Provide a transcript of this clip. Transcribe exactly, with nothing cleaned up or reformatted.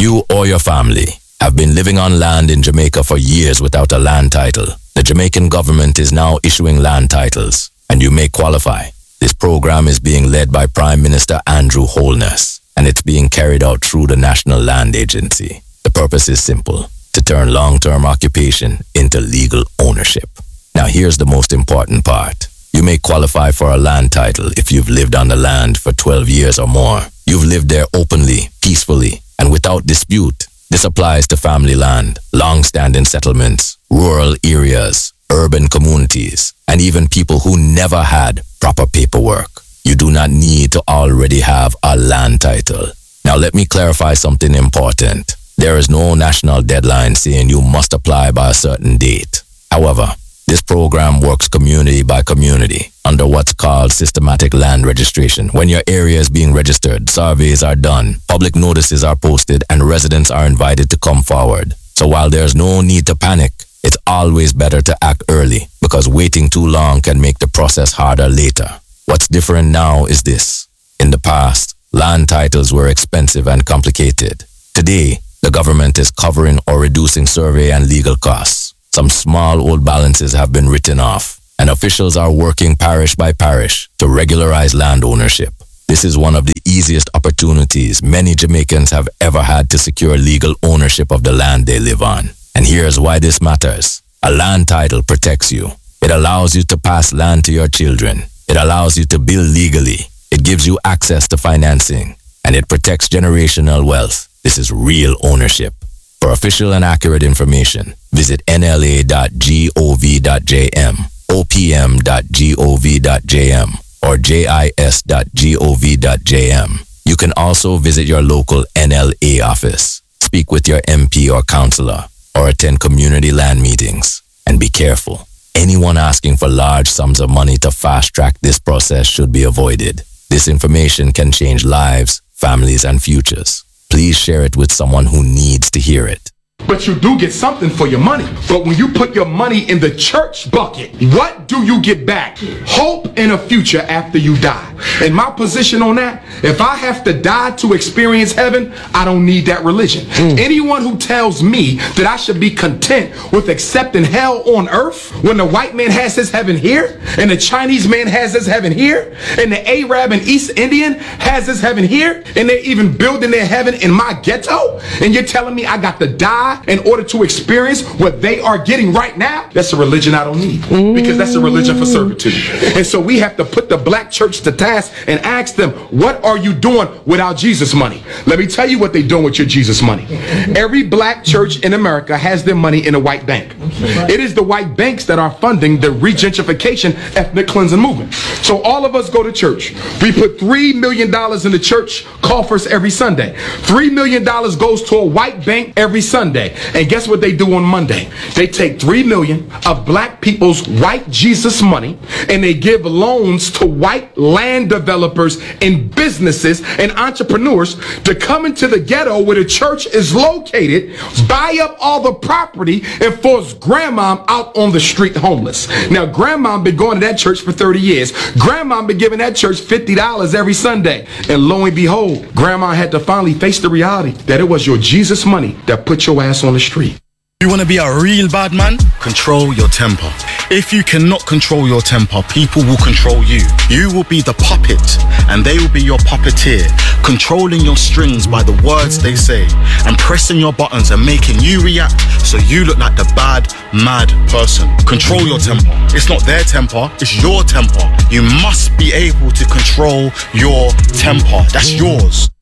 You or your family have been living on land in Jamaica for years without a land title. The Jamaican government is now issuing land titles, and you may qualify. This program is being led by Prime Minister Andrew Holness, and it's being carried out through the National Land Agency. The purpose is simple: to turn long-term occupation into legal ownership. Now here's the most important part. You may qualify for a land title if you've lived on the land for twelve years or more. You've lived there openly, peacefully, and without dispute. This applies to family land, long-standing settlements, rural areas, urban communities, and even people who never had proper paperwork. You do not need to already have a land title. Now let me clarify something important. There is no national deadline saying you must apply by a certain date. However, this program works community by community under what's called systematic land registration. When your area is being registered, surveys are done, public notices are posted, and residents are invited to come forward. So while there's no need to panic, it's always better to act early, because waiting too long can make the process harder later. What's different now is this. In the past, land titles were expensive and complicated. Today, the government is covering or reducing survey and legal costs. Some small old balances have been written off, and officials are working parish by parish to regularize land ownership. This is one of the easiest opportunities many Jamaicans have ever had to secure legal ownership of the land they live on. And here's why this matters. A land title protects you. It allows you to pass land to your children. It allows you to build legally. It gives you access to financing, and it protects generational wealth. This is real ownership. For official and accurate information, visit N L A dot gov dot j m, O P M dot gov dot j m, or J I S dot gov dot j m. You can also visit your local N L A office, speak with your M P or councillor, or attend community land meetings. And be careful. Anyone asking for large sums of money to fast-track this process should be avoided. This information can change lives, families, and futures. Please share it with someone who needs to hear it. But you do get something for your money. But when you put your money in the church bucket, what do you get back? Hope and a future after you die. And my position on that, if I have to die to experience heaven, I don't need that religion. Mm. Anyone who tells me that I should be content with accepting hell on earth when the white man has his heaven here, and the Chinese man has his heaven here, and the Arab and East Indian has his heaven here, and they're even building their heaven in my ghetto, and you're telling me I got to die in order to experience what they are getting right now? That's a religion I don't need, because that's a religion for servitude. And so we have to put the black church to task and ask them, what are you doing without Jesus money? Let me tell you what they're doing with your Jesus money. Every black church in America has their money in a white bank. It is the white banks that are funding the regentrification ethnic cleansing movement. So all of us go to church. We put three million dollars in the church coffers every Sunday. three million dollars goes to a white bank every Sunday. And guess what they do on Monday? They take three million dollars of black people's white Jesus money, and they give loans to white land developers and businesses and entrepreneurs to come into the ghetto where the church is located, buy up all the property, and force grandma out on the street homeless. Now, grandma been going to that church for thirty years. Grandma been giving that church fifty dollars every Sunday. And lo and behold, grandma had to finally face the reality that it was your Jesus money that put your ass on the street. You want to be a real bad man? Control your temper. If you cannot control your temper, people will control you. You will be the puppet, and they will be your puppeteer, controlling your strings by the words they say, and pressing your buttons and making you react so you look like the bad, mad person. Control your temper. It's not their temper, it's your temper. You must be able to control your temper. That's yours.